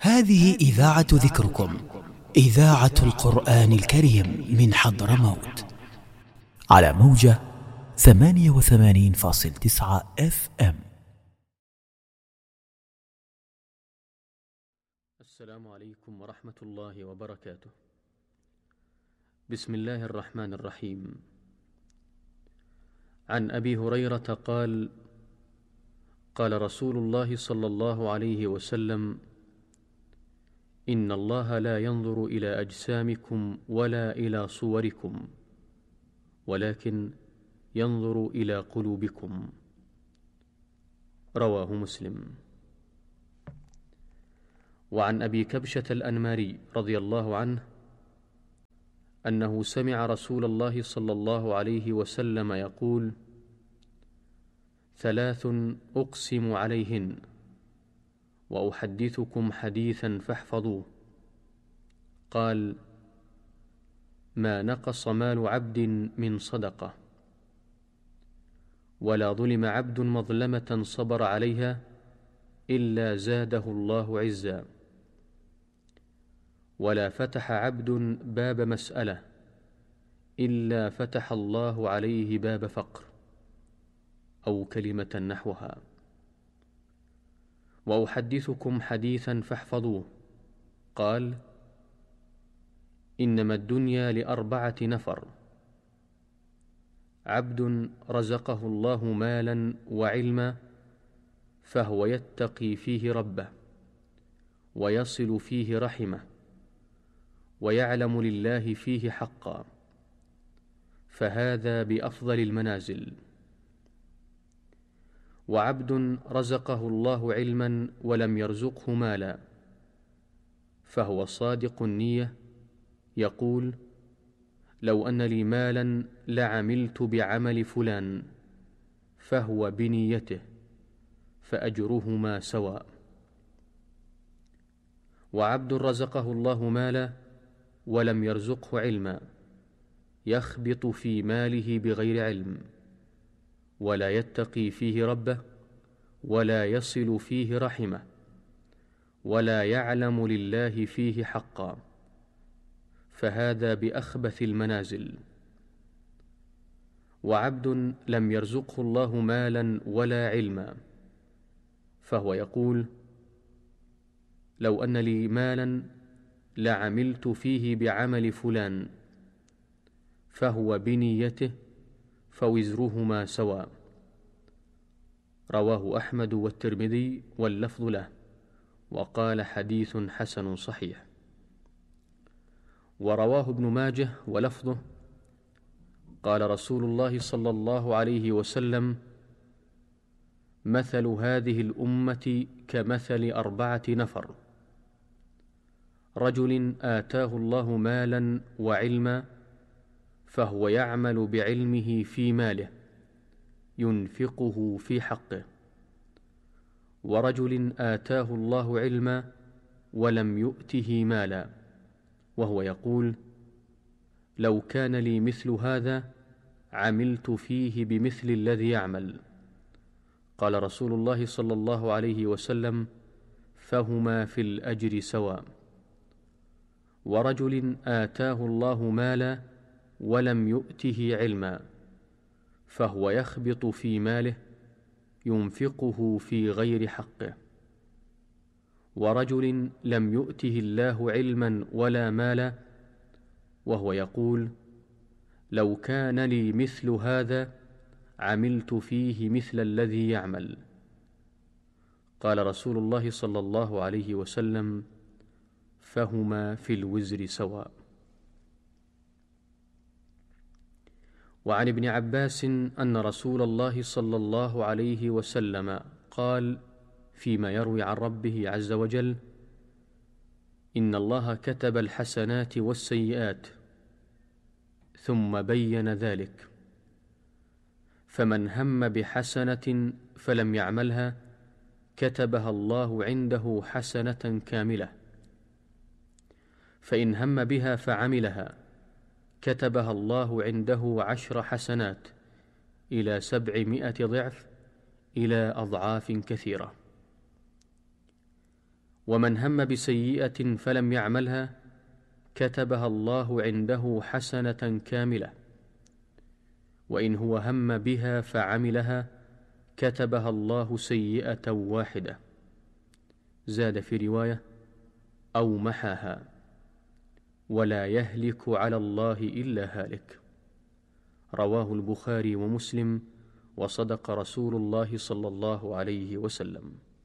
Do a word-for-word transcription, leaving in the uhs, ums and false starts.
هذه إذاعة ذكركم، إذاعة القرآن الكريم من حضرموت، على موجة ثمانية وثمانين فاصل تسعة اف ام. السلام عليكم ورحمة الله وبركاته. بسم الله الرحمن الرحيم. عن أبي هريرة قال: قال رسول الله صلى الله عليه وسلم: إن الله لا ينظر إلى أجسامكم ولا إلى صوركم، ولكن ينظر إلى قلوبكم. رواه مسلم. وعن أبي كبشة الأنماري رضي الله عنه أنه سمع رسول الله صلى الله عليه وسلم يقول: ثلاث أقسم عليهن وأحدثكم حديثا فاحفظوه. قال: ما نقص مال عبد من صدقة، ولا ظلم عبد مظلمة صبر عليها إلا زاده الله عزا، ولا فتح عبد باب مسألة إلا فتح الله عليه باب فقر، أو كلمة نحوها. وأحدثكم حديثا فاحفظوه. قال: إنما الدنيا لأربعة نفر: عبد رزقه الله مالا وعلما فهو يتقي فيه ربه، ويصل فيه رحمه، ويعلم لله فيه حقا، فهذا بأفضل المنازل. وعبد رزقه الله علما ولم يرزقه مالا فهو صادق النية، يقول: لو أن لي مالا لعملت بعمل فلان، فهو بنيته، فأجرهما سواء. وعبد رزقه الله مالا ولم يرزقه علما، يخبط في ماله بغير علم، ولا يتقي فيه ربه، ولا يصل فيه رحمه، ولا يعلم لله فيه حقا، فهذا بأخبث المنازل. وعبد لم يرزقه الله مالا ولا علما، فهو يقول: لو أن لي مالا لعملت فيه بعمل فلان، فهو بنيته، فوزرهما سواء. رواه أحمد والترمذي واللفظ له، وقال: حديث حسن صحيح. ورواه ابن ماجه ولفظه: قال رسول الله صلى الله عليه وسلم: مثل هذه الأمة كمثل أربعة نفر: رجل آتاه الله مالا وعلما فهو يعمل بعلمه في ماله ينفقه في حقه، ورجل آتاه الله علما ولم يؤته مالا وهو يقول: لو كان لي مثل هذا عملت فيه بمثل الذي يعمل. قال رسول الله صلى الله عليه وسلم: فهما في الأجر سواء. ورجل آتاه الله مالا ولم يؤته علما فهو يخبط في ماله ينفقه في غير حقه. ورجل لم يؤته الله علما ولا مالا وهو يقول: لو كان لي مثل هذا عملت فيه مثل الذي يعمل. قال رسول الله صلى الله عليه وسلم: فهما في الوزر سواء. وعن ابن عباس أن رسول الله صلى الله عليه وسلم قال فيما يروي عن ربه عز وجل: إن الله كتب الحسنات والسيئات ثم بين ذلك، فمن هم بحسنة فلم يعملها كتبها الله عنده حسنة كاملة، فإن هم بها فعملها كتبها الله عنده عشر حسنات إلى سبعمائة ضعف إلى أضعاف كثيرة. ومن هم بسيئة فلم يعملها كتبها الله عنده حسنة كاملة، وإن هو هم بها فعملها كتبها الله سيئة واحدة. زاد في رواية: أو محاها. ولا يهلك على الله إلا هالك. رواه البخاري ومسلم، وصدق رسول الله صلى الله عليه وسلم.